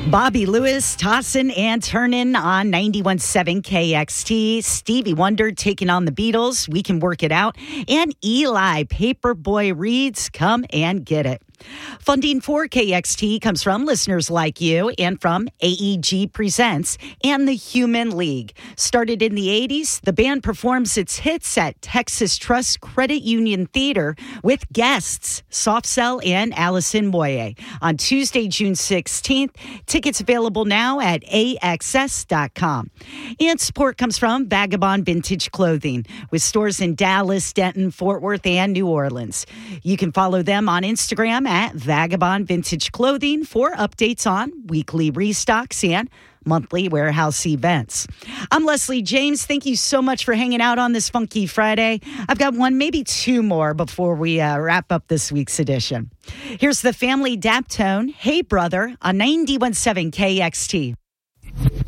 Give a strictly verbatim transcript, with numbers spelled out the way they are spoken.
Bobby Lewis tossing and turning on ninety-one point seven K X T. Stevie Wonder taking on the Beatles. We Can Work It Out. And Eli Paperboy Reed's Come and Get It. Funding for K X T comes from listeners like you and from A E G Presents and the Human League. Started in the eighties, the band performs its hits at Texas Trust Credit Union Theater with guests Soft Cell and Allison Moye on Tuesday, June sixteenth. Tickets available now at A X S dot com. And support comes from Vagabond Vintage Clothing with stores in Dallas, Denton, Fort Worth, and New Orleans. You can follow them on Instagram at Vagabond Vintage Clothing for updates on weekly restocks and monthly warehouse events. I'm Leslie James. Thank you so much for hanging out on this Funky Friday. I've got one, maybe two more before we uh, wrap up this week's edition. Here's the Family Daptone, Hey Brother, on ninety-one point seven K X T.